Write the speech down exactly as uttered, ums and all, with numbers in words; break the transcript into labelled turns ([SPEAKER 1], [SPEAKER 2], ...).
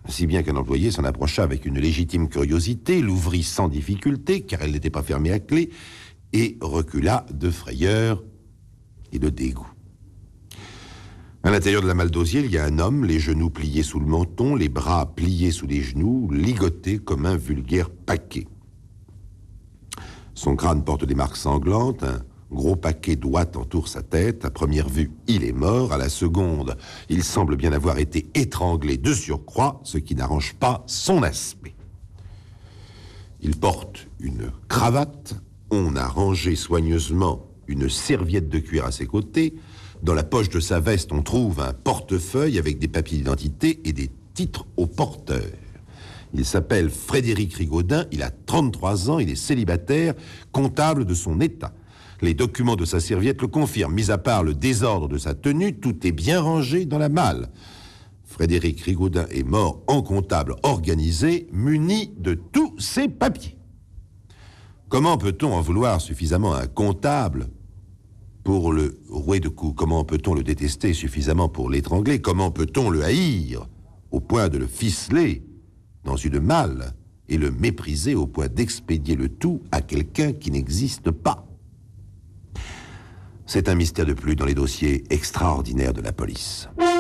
[SPEAKER 1] si bien qu'un employé s'en approcha avec une légitime curiosité, l'ouvrit sans difficulté, car elle n'était pas fermée à clé, et recula de frayeur et de dégoût. À l'intérieur de la malle d'osier, il y a un homme, les genoux pliés sous le menton, les bras pliés sous les genoux, ligoté comme un vulgaire paquet. Son crâne porte des marques sanglantes, un gros paquet d'ouate entoure sa tête. À première vue, il est mort. À la seconde, il semble bien avoir été étranglé de surcroît, ce qui n'arrange pas son aspect. Il porte une cravate. On a rangé soigneusement une serviette de cuir à ses côtés. Dans la poche de sa veste, on trouve un portefeuille avec des papiers d'identité et des titres au porteur. Il s'appelle Frédéric Rigaudin, il a trente-trois ans, il est célibataire, comptable de son état. Les documents de sa serviette le confirment. Mis à part le désordre de sa tenue, tout est bien rangé dans la malle. Frédéric Rigaudin est mort en comptable organisé, muni de tous ses papiers. Comment peut-on en vouloir suffisamment à un comptable pour le rouer de coups? Comment peut-on le détester suffisamment pour l'étrangler? Comment peut-on le haïr au point de le ficeler dans une malle et le mépriser au point d'expédier le tout à quelqu'un qui n'existe pas? C'est un mystère de plus dans les dossiers extraordinaires de la police.